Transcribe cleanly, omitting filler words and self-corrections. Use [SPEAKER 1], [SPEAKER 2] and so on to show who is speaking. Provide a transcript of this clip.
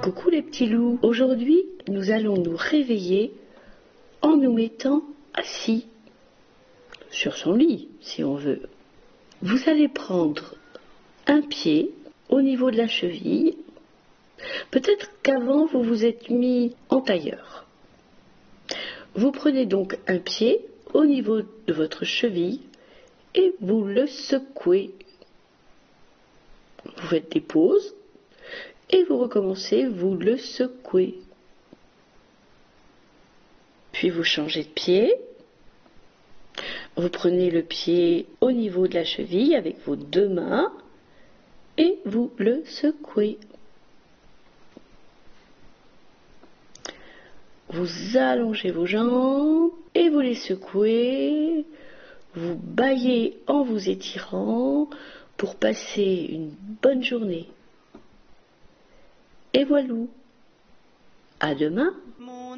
[SPEAKER 1] Coucou les petits loups. Aujourd'hui, nous allons nous réveiller en nous mettant assis sur son lit, si on veut. Vous allez prendre un pied au niveau de la cheville. Peut-être qu'avant, vous vous êtes mis en tailleur. Vous prenez donc un pied au niveau de votre cheville et vous le secouez. Vous faites des pauses et vous recommencez, vous le secouez. Puis vous changez de pied. Vous prenez le pied au niveau de la cheville avec vos deux mains et vous le secouez. Vous allongez vos jambes et vous les secouez. Vous bâillez en vous étirant pour passer une bonne journée. Et voilà. À demain.